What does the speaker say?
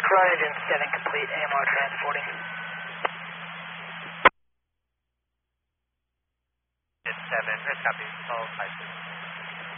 Croydon 7 complete, AMR transporting. It's 7, copy, all 5.